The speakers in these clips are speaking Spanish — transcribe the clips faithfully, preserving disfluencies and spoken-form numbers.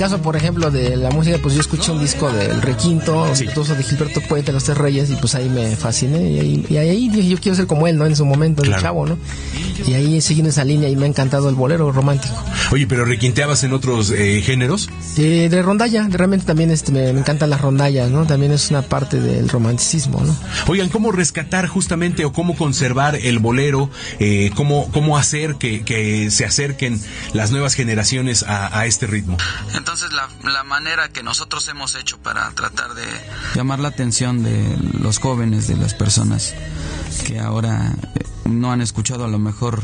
caso, por ejemplo, de la música, pues yo escuché un disco del Requinto, sí. Incluso de Gilberto Puente, Los Tres Reyes, y pues ahí me fasciné, y ahí, y ahí dije, yo quiero ser como él, ¿no? En su momento, claro. De chavo, ¿no? Y ahí siguiendo esa línea, y me ha encantado el bolero romántico. Oye, ¿pero requinteabas en otros eh, géneros? Eh, de rondalla, realmente también este, me, me encantan las rondallas, ¿no? También es una parte del romanticismo, ¿no? Oigan, ¿cómo rescatar justamente o cómo conservar el bolero? Eh, ¿cómo, cómo hacer que, que se acerquen las nuevas generaciones a, a este ritmo? Entonces, la, la manera que nosotros hemos hecho para tratar de llamar la atención de los jóvenes, de las personas que ahora no han escuchado a lo mejor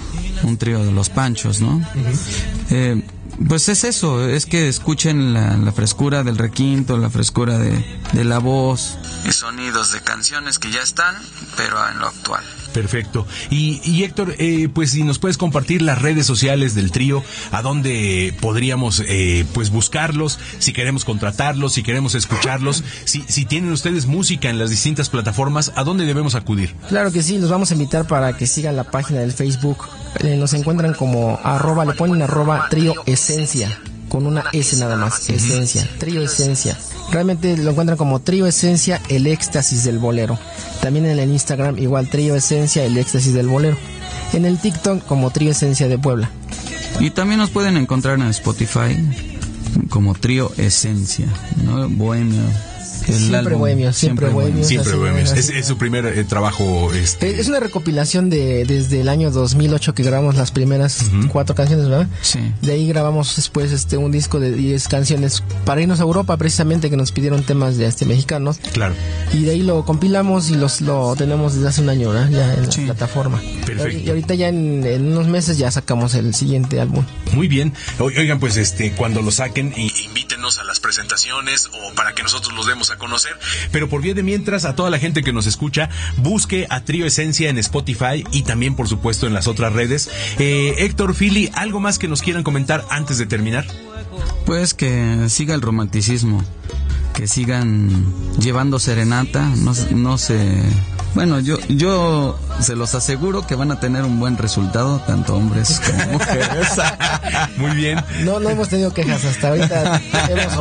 un trío de Los Panchos, ¿no? Uh-huh. Eh, pues es eso, es que escuchen la, la frescura del requinto, la frescura de, de la voz. Y sonidos de canciones que ya están, pero en lo actual. Perfecto. Y, y Héctor, eh, pues si nos puedes compartir las redes sociales del trío, a dónde podríamos eh, pues buscarlos, si queremos contratarlos, si queremos escucharlos, si, si tienen ustedes música en las distintas plataformas, ¿a dónde debemos acudir? Claro que sí, los vamos a invitar para que sigan la página del Facebook. Eh, nos encuentran como arroba, le ponen arroba trío esencia, con una S nada más, esencia, trío esencia. Realmente lo encuentran como Trío Esencia, el éxtasis del bolero. También en el Instagram igual Trío Esencia, el éxtasis del bolero. En el TikTok como Trío Esencia de Puebla. Y también nos pueden encontrar en Spotify como Trío Esencia, ¿no? Bohemio. Siempre álbum, bohemios, siempre, siempre bohemios. Siempre bohemios. Es, es su primer eh, trabajo. Este... Es una recopilación de desde el año dos mil ocho que grabamos las primeras uh-huh. cuatro canciones, ¿verdad? Sí. De ahí grabamos después este un disco de diez canciones para irnos a Europa, precisamente, que nos pidieron temas de este mexicanos. Claro. Y de ahí lo compilamos y los lo tenemos desde hace un año, ¿verdad? Ya en la sí. plataforma. Perfecto. Y ahorita ya en, en unos meses ya sacamos el siguiente álbum. Muy bien. Oigan, pues este cuando lo saquen, invítenos a las presentaciones o para que nosotros los demos a conocer. Pero por vía de mientras, a toda la gente que nos escucha, busque a Trío Esencia en Spotify y también, por supuesto, en las otras redes. Eh, Héctor, Philly, ¿algo más que nos quieran comentar antes de terminar? Pues que siga el romanticismo, que sigan llevando serenata, no, no se... Bueno, yo yo se los aseguro que van a tener un buen resultado, tanto hombres como mujeres. Muy bien. No, no hemos tenido quejas hasta ahorita. Hemos